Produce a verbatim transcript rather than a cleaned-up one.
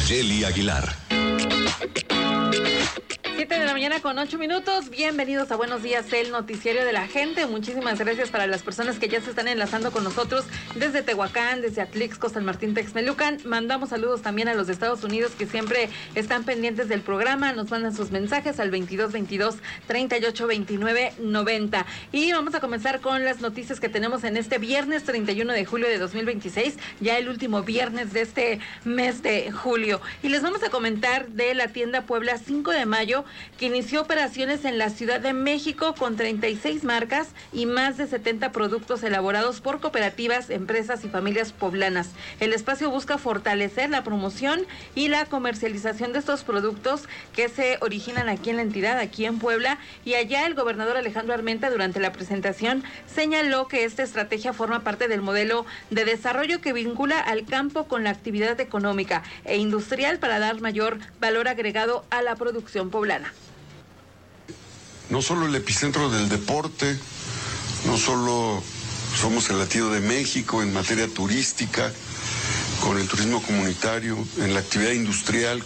Argeli Aguilar. siete de la mañana con ocho minutos. Bienvenidos a Buenos Días, el noticiario de la gente. Muchísimas gracias para las personas que ya se están enlazando con nosotros desde Tehuacán, desde Atlixco, San Martín Texmelucan. Mandamos saludos también a los de Estados Unidos que siempre están pendientes del programa. Nos mandan sus mensajes al veintidós veintidós treinta y ocho veintinueve noventa. Y vamos a comenzar con las noticias que tenemos en este viernes treinta y uno de julio de dos mil veintiséis, ya el último viernes de este mes de julio. Y les vamos a comentar de la tienda Puebla cinco de mayo, que inició operaciones en la Ciudad de México con treinta y seis marcas y más de setenta productos elaborados por cooperativas, empresas y familias poblanas. El espacio busca fortalecer la promoción y la comercialización de estos productos que se originan aquí en la entidad, aquí en Puebla, y allá el gobernador Alejandro Armenta durante la presentación señaló que esta estrategia forma parte del modelo de desarrollo que vincula al campo con la actividad económica e industrial para dar mayor valor agregado a la producción poblana. No solo el epicentro del deporte, no solo somos el latido de México en materia turística, con el turismo comunitario, en la actividad industrial,